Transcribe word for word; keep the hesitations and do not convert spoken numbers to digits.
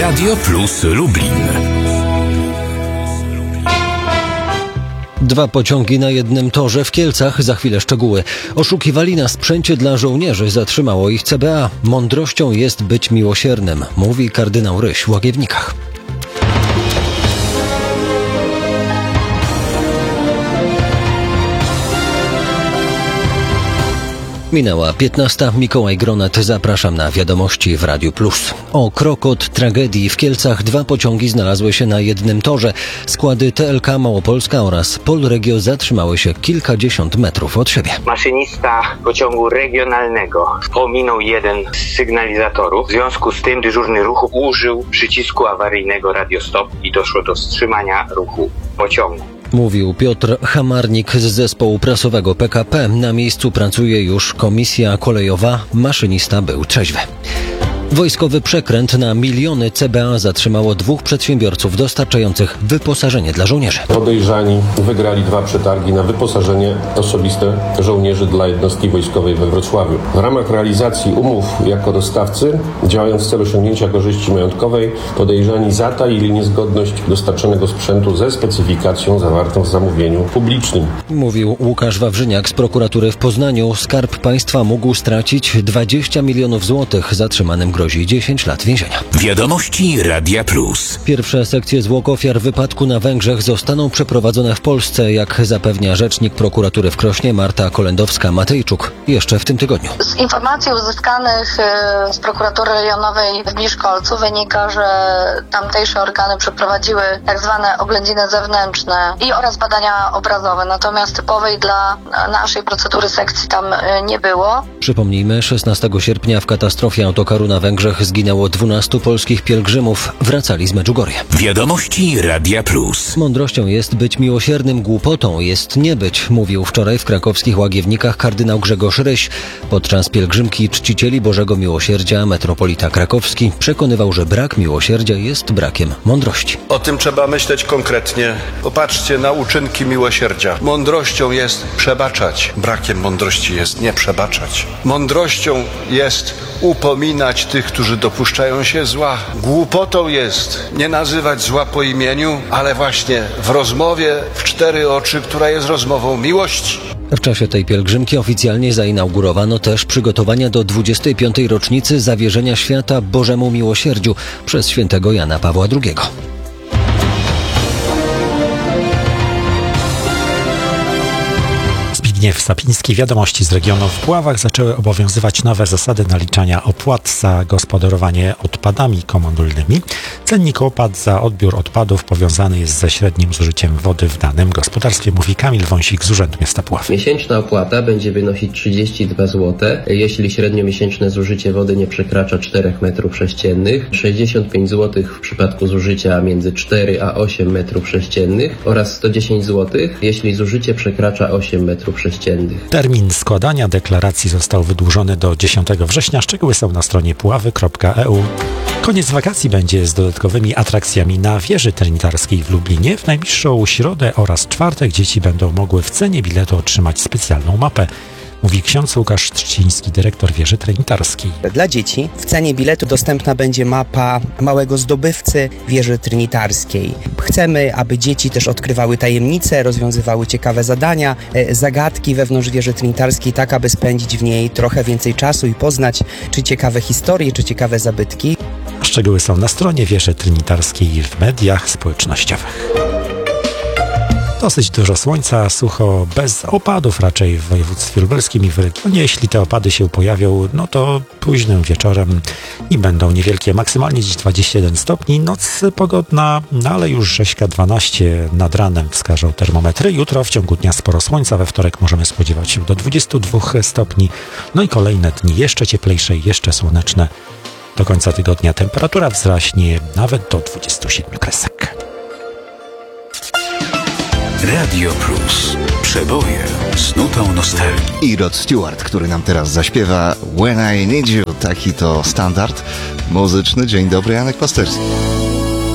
Radio Plus Lublin. Dwa pociągi na jednym torze w Kielcach, za chwilę szczegóły. Oszukiwali na sprzęcie dla żołnierzy, zatrzymało ich C B A. Mądrością jest być miłosiernym, mówi kardynał Ryś w Łagiewnikach. Minęła piętnasta. Mikołaj Gronet, zapraszam na wiadomości w Radiu Plus. O krok od tragedii w Kielcach dwa pociągi znalazły się na jednym torze. Składy T L K Małopolska oraz Polregio zatrzymały się kilkadziesiąt metrów od siebie. Maszynista pociągu regionalnego pominął jeden z sygnalizatorów. W związku z tym dyżurny ruchu użył przycisku awaryjnego Radio Stop i doszło do wstrzymania ruchu pociągu. Mówił Piotr Hamarnik z zespołu prasowego P K P. Na miejscu pracuje już komisja kolejowa. Maszynista był trzeźwy. Wojskowy przekręt na miliony C B A zatrzymało dwóch przedsiębiorców dostarczających wyposażenie dla żołnierzy. Podejrzani wygrali dwa przetargi na wyposażenie osobiste żołnierzy dla jednostki wojskowej we Wrocławiu. W ramach realizacji umów jako dostawcy, działając w celu osiągnięcia korzyści majątkowej, podejrzani zataili niezgodność dostarczonego sprzętu ze specyfikacją zawartą w zamówieniu publicznym. Mówił Łukasz Wawrzyniak z prokuratury w Poznaniu. Skarb Państwa mógł stracić dwadzieścia milionów złotych. Zatrzymanym grozi dziesięć lat więzienia. Wiadomości Radia Plus. Pierwsze sekcje zwłok ofiar wypadku na Węgrzech zostaną przeprowadzone w Polsce, jak zapewnia rzecznik prokuratury w Krośnie Marta Kolendowska-Matejczuk jeszcze w tym tygodniu. Z informacji uzyskanych z prokuratury rejonowej w Miszkolcu wynika, że tamtejsze organy przeprowadziły tak zwane oględziny zewnętrzne i oraz badania obrazowe, natomiast typowej dla naszej procedury sekcji tam nie było. Przypomnijmy, szesnastego sierpnia w katastrofie autokaru na Węgrzech zginęło dwunastu polskich pielgrzymów. Wracali z Medjugorje. Wiadomości Radia Plus. Mądrością jest być miłosiernym, głupotą jest nie być, mówił wczoraj w krakowskich Łagiewnikach kardynał Grzegorz Ryś. Podczas pielgrzymki czcicieli Bożego Miłosierdzia metropolita krakowski przekonywał, że brak miłosierdzia jest brakiem mądrości. O tym trzeba myśleć konkretnie. Popatrzcie na uczynki miłosierdzia. Mądrością jest przebaczać. Brakiem mądrości jest nie przebaczać. Mądrością jest upominać tych, którzy dopuszczają się zła. Głupotą jest nie nazywać zła po imieniu, ale właśnie w rozmowie w cztery oczy, która jest rozmową miłości. W czasie tej pielgrzymki oficjalnie zainaugurowano też przygotowania do dwudziestej piątej rocznicy zawierzenia świata Bożemu Miłosierdziu przez świętego Jana Pawła drugiego. Zbigniew Sapiński. Wiadomości z regionu. W Puławach zaczęły obowiązywać nowe zasady naliczania opłat za gospodarowanie odpadami komunalnymi. Cennik opłat za odbiór odpadów powiązany jest ze średnim zużyciem wody w danym gospodarstwie, mówi Kamil Wąsik z Urzędu Miasta Puław. Miesięczna opłata będzie wynosić trzydzieści dwa złote, jeśli średniomiesięczne zużycie wody nie przekracza czterech metrów sześciennych, sześćdziesiąt pięć złotych w przypadku zużycia między cztery a osiem metrów sześciennych oraz sto dziesięć złotych, jeśli zużycie przekracza osiem metrów sześciennych. Termin składania deklaracji został wydłużony do dziesiątego września. Szczegóły są na stronie puławy kropka e u. Koniec wakacji będzie z dodatkowymi atrakcjami na wieży trinitarskiej w Lublinie. W najbliższą środę oraz czwartek dzieci będą mogły w cenie biletu otrzymać specjalną mapę, mówi ksiądz Łukasz Trzciński, dyrektor wieży trinitarskiej. Dla dzieci w cenie biletu dostępna będzie mapa małego zdobywcy wieży trinitarskiej. Chcemy, aby dzieci też odkrywały tajemnice, rozwiązywały ciekawe zadania, zagadki wewnątrz wieży trinitarskiej, tak aby spędzić w niej trochę więcej czasu i poznać czy ciekawe historie, czy ciekawe zabytki. Szczegóły są na stronie wieży trinitarskiej i w mediach społecznościowych. Dosyć dużo słońca, sucho, bez opadów raczej w województwie lubelskim i w regionie. Jeśli te opady się pojawią, no to późnym wieczorem i będą niewielkie. Maksymalnie dziś dwadzieścia jeden stopni, noc pogodna, no ale już rzeźka dwanaście nad ranem wskażą termometry. Jutro w ciągu dnia sporo słońca, we wtorek możemy spodziewać się do dwudziestu dwóch stopni. No i kolejne dni jeszcze cieplejsze i jeszcze słoneczne. Do końca tygodnia temperatura wzraśnie nawet do dwudziestu siedmiu kresek. Radio Plus. Przeboje z nutą nostalgii. I Rod Stewart, który nam teraz zaśpiewa When I Need You. Taki to standard muzyczny. Dzień dobry, Janek Pasterski.